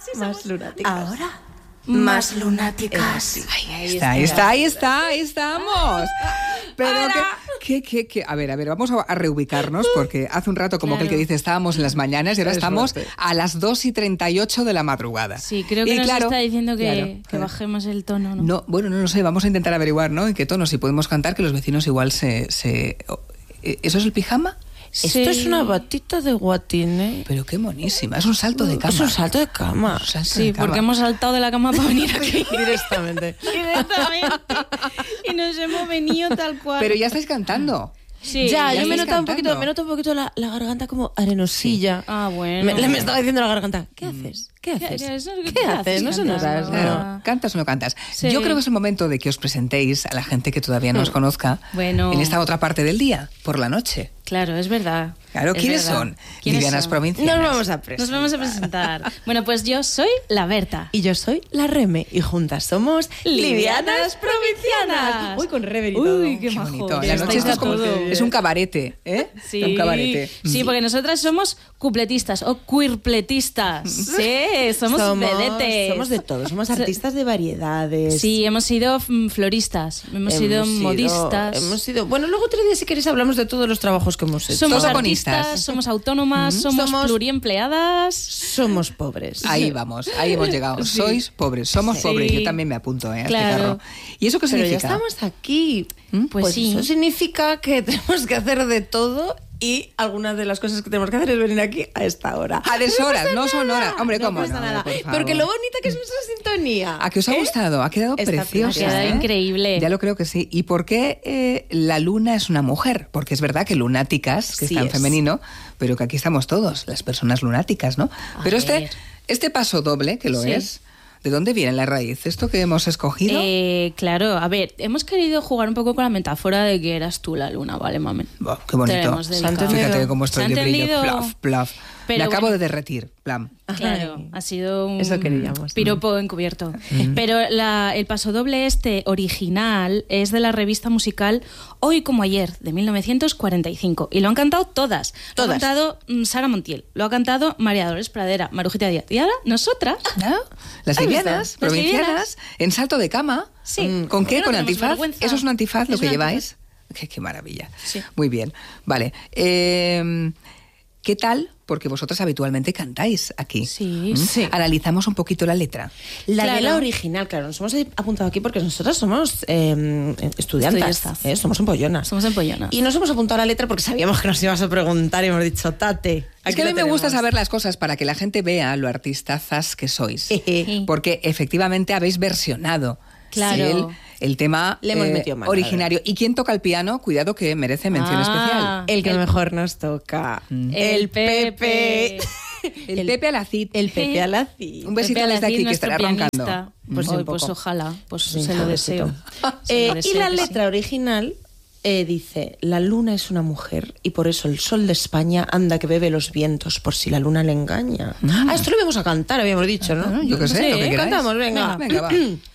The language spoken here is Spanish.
Más lunáticas. Ahora, más lunáticas. Ahí estamos. Pero que, a ver, vamos a reubicarnos porque hace un rato como que el que dice estábamos en las mañanas y ahora estamos a las 2:38 de la madrugada. Sí, creo que nos está diciendo que bajemos el tono, ¿no? No, bueno, no lo sé, vamos a intentar averiguar, ¿no? En qué tono, si podemos cantar, que los vecinos igual ¿Eso es el pijama? Esto es una batita de guatine. Pero qué monísima, es un salto de cama. Es un salto de cama. Sí, porque hemos saltado de la cama para venir aquí. Directamente. Y nos hemos venido tal cual. Pero ya estáis cantando. Sí, ya yo me noto un poquito la garganta como arenosilla. Sí. Ah, bueno. Me estaba diciendo la garganta, ¿qué haces? ¿Qué haces? ¿Qué haces? No se nos das. Claro. ¿Cantas o no cantas? Sí. Yo creo que es el momento de que os presentéis a la gente que todavía no os conozca en esta otra parte del día, por la noche. Claro, es verdad. Claro, ¿quiénes son? Livianas Provincianas. Nos vamos a presentar. Bueno, pues yo soy la Berta. Y yo soy la Reme. Y juntas somos Livianas Provincianas. Uy, con rever y todo. Uy, qué bonito. La noche es un cabarete, ¿eh? Sí. Un cabarete. Sí, porque nosotras somos cupletistas o queerpletistas. Sí, somos vedetes. Somos de todo, somos artistas de variedades. Sí, hemos sido floristas, hemos sido modistas. Bueno, luego otro día si queréis hablamos de todos los trabajos que hemos hecho. Somos artistas, somos autónomas, somos pluriempleadas. Somos pobres. Ahí vamos, ahí hemos llegado. Sí. Sois pobres, somos pobres. Yo también me apunto a este carro. ¿Y eso qué significa? Pero ya estamos aquí. Pues sí. Eso significa que tenemos que hacer de todo. Y algunas de las cosas que tenemos que hacer es venir aquí a esta hora. A deshoras, no son horas. Hombre, ¿cómo no? Nada. Pero que lo bonita que es nuestra sintonía. ¿A qué os ha gustado? Ha quedado preciosa. Ha quedado increíble. Ya lo creo que sí. ¿Y por qué la luna es una mujer? Porque es verdad que lunáticas, que está en femenino, pero que aquí estamos todos, las personas lunáticas, ¿no? Pero este paso doble, que lo es... ¿De dónde viene la raíz? ¿Esto que hemos escogido? Claro, a ver, hemos querido jugar un poco con la metáfora de que eras tú la luna, ¿vale, mamen? Oh, qué bonito. Fíjate cómo estoy de brillo. Plaf, plaf. Me acabo de derretir. Plan. Claro, ha sido un eso queríamos, piropo encubierto. Pero el pasodoble original es de la revista musical Hoy como ayer, de 1945. Y lo han cantado todas. Lo ha cantado Sara Montiel, lo ha cantado María Dolores Pradera, Marujita Díaz. Y ahora, nosotras. ¿No? Las livianas, provincianas, en salto de cama. Sí. ¿Con qué? ¿Con antifaz? Vergüenza. ¿Eso es un antifaz lo que lleváis? Qué maravilla. Sí. Muy bien. Vale. ¿Qué tal? Porque vosotras habitualmente cantáis aquí. Sí. Analizamos un poquito la letra. De la original, claro. Nos hemos apuntado aquí porque nosotras somos estudiantes. Somos empollonas. Y nos hemos apuntado a la letra porque sabíamos que nos ibas a preguntar y hemos dicho, tate. Es que a mí me gusta saber las cosas para que la gente vea lo artistazas que sois. Porque efectivamente habéis versionado. Claro. El tema le hemos metido mano, originario. ¿Y quién toca el piano? Cuidado que merece mención especial. El que mejor nos toca. El Pepe. El Pepe Alacid. El Pepe Alacid. Un besito desde aquí que estará roncando. Pues ojalá, pues se lo deseo. Y la letra original dice: la luna es una mujer y por eso el sol de España anda que bebe los vientos por si la luna le engaña. Esto lo íbamos a cantar, habíamos dicho, ¿no? Yo qué sé, lo que queráis. Cantamos, venga. Va.